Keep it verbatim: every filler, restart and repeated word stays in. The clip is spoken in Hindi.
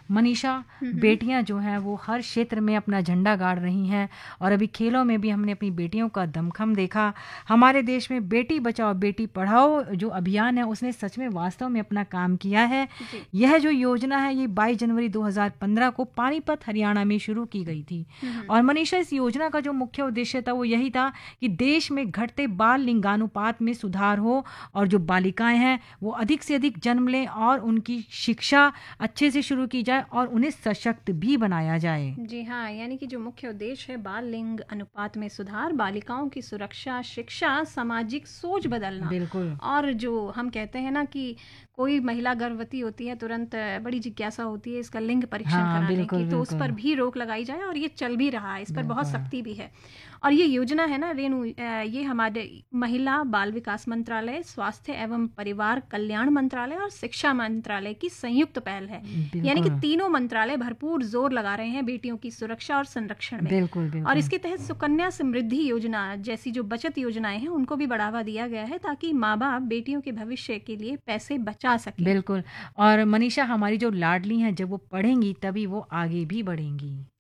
मनीषा, हम्म हम्म। बेटियां जो हैं वो हर क्षेत्र में अपना झंडा गाड़ रही हैं और अभी खेलों में भी हमने अपनी बेटियों का दमखम देखा। हमारे देश में बेटी बचाओ बेटी पढ़ाओ जो अभियान है उसने सच में वास्तव में अपना काम किया है। जी। यह जो योजना है ये बाईस जनवरी दो हज़ार पंद्रह को पानीपत हरियाणा में शुरू की गई थी। हम्म हम्म। और मनीषा, इस योजना का जो मुख्य उद्देश्य था वो यही था कि देश में घटते बाल लिंगानुपात में सुधार हो और जो बालिकाएं हैं वो अधिक से अधिक जन्म लें और उनकी शिक्षा अच्छे से शुरू की जाए और उन्हें सशक्त भी बनाया जाए। जी हाँ, यानी कि जो मुख्य उद्देश्य है बाल लिंग अनुपात में सुधार, बालिकाओं की सुरक्षा, शिक्षा, सामाजिक सोच बदलना। बिल्कुल। और जो हम कहते हैं ना कि कोई महिला गर्भवती होती है तुरंत बड़ी जिज्ञासा होती है इसका लिंग परीक्षण हाँ, कराने बिल्कुल की, तो उस पर बिल्कुल भी रोक लगाई जाए और ये चल भी रहा है, इस पर बहुत बिल्कुल। सख्ती भी है। और ये योजना है ना रेणु, अ, ये हमारे महिला बाल विकास मंत्रालय, स्वास्थ्य एवं परिवार कल्याण मंत्रालय और शिक्षा मंत्रालय की संयुक्त पहल है। यानी कि बिल्कुल तीनों मंत्रालय भरपूर जोर लगा रहे हैं बेटियों की सुरक्षा और संरक्षण में। बिल्कुल और बिल्कुल इसके तहत सुकन्या समृद्धि योजना जैसी जो बचत योजनाएं हैं उनको भी बढ़ावा दिया गया है ताकि माँ बाप बेटियों के भविष्य के लिए पैसे बचा सकें। बिल्कुल। और मनीषा, हमारी जो लाडली हैं जब वो पढ़ेंगी तभी वो आगे भी बढ़ेंगी।